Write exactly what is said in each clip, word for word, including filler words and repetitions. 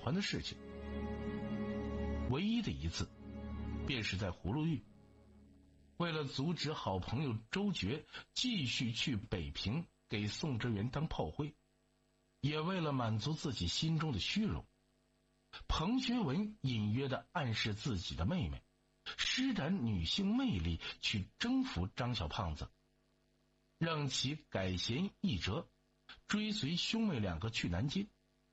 欢的事情。唯一的一次，便是在葫芦峪。为了阻止好朋友周觉继续去北平给宋哲元当炮灰，也为了满足自己心中的虚荣，彭学文隐约地暗示自己的妹妹施展女性魅力去征服张小胖子，让其改弦易辙，追随兄妹两个去南京。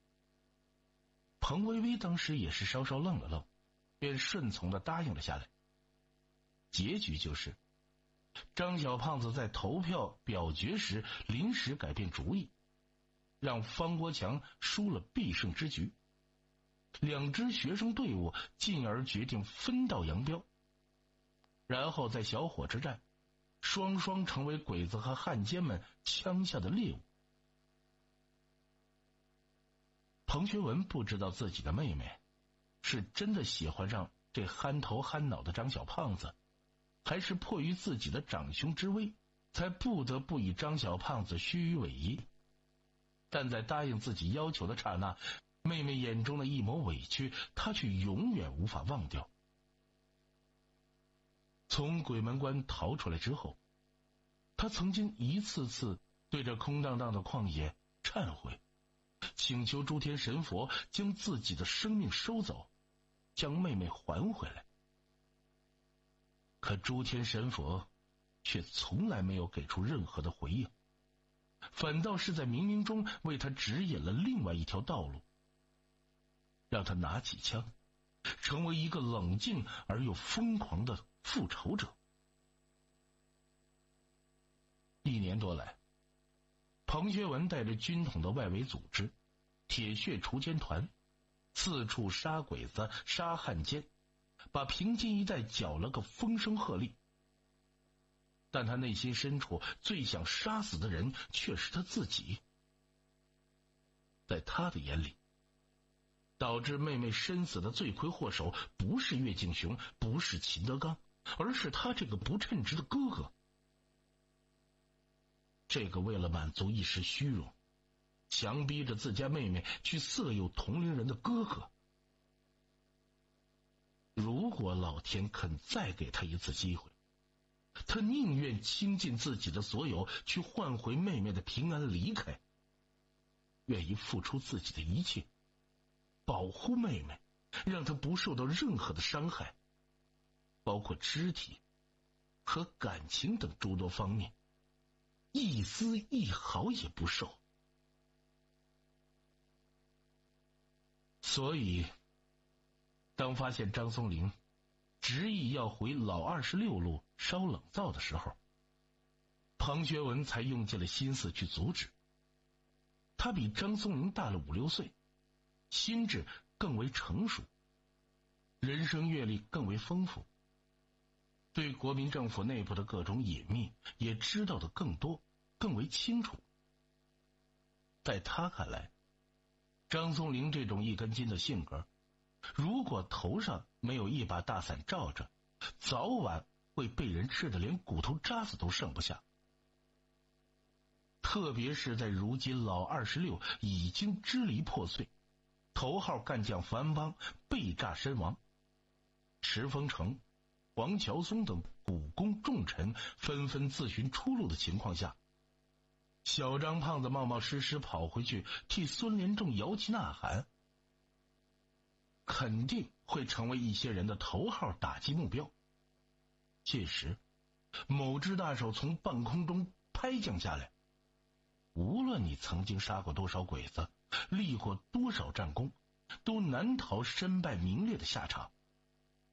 彭薇薇当时也是稍稍愣了愣，便顺从地答应了下来。结局就是张小胖子在投票表决时临时改变主意，让方国强输了必胜之局。两支学生队伍进而决定分道扬镳，然后在小火车站，双双成为鬼子和汉奸们枪下的猎物。彭学文不知道自己的妹妹是真的喜欢上这憨头憨脑的张小胖子，还是迫于自己的长兄之威，才不得不与张小胖子虚与委蛇。但在答应自己要求的刹那，妹妹眼中的一抹委屈，她却永远无法忘掉。从鬼门关逃出来之后，她曾经一次次对着空荡荡的旷野忏悔，请求诸天神佛将自己的生命收走，将妹妹还回来。可诸天神佛却从来没有给出任何的回应，反倒是在冥冥中为他指引了另外一条道路，让他拿起枪，成为一个冷静而又疯狂的复仇者。一年多来，彭学文带着军统的外围组织铁血锄奸团，四处杀鬼子杀汉奸，把平津一带搅了个风声鹤唳。但他内心深处最想杀死的人却是他自己。在他的眼里，导致妹妹身死的罪魁祸首不是岳敬雄，不是秦德刚，而是他这个不称职的哥哥。这个为了满足一时虚荣，强逼着自家妹妹去色诱同龄人的哥哥，如果老天肯再给他一次机会，他宁愿倾尽自己的所有去换回妹妹的平安离开，愿意付出自己的一切，保护妹妹，让她不受到任何的伤害，包括肢体和感情等诸多方面，一丝一毫也不受。所以当发现张松龄执意要回老二十六路烧冷灶的时候，彭学文才用尽了心思去阻止。他比张松龄大了五六岁，心智更为成熟，人生阅历更为丰富，对国民政府内部的各种隐秘也知道的更多，更为清楚。在他看来，张松龄这种一根筋的性格，如果头上没有一把大伞罩着，早晚会被人吃得连骨头渣子都剩不下。特别是在如今老二十六已经支离破碎，头号干将樊邦被炸身亡，石峰城、黄乔松等股肱重臣纷纷自寻出路的情况下，小张胖子冒冒失失跑回去替孙连仲摇旗呐喊，肯定会成为一些人的头号打击目标。届时某只大手从半空中拍降下来，无论你曾经杀过多少鬼子，立过多少战功，都难逃身败名裂的下场。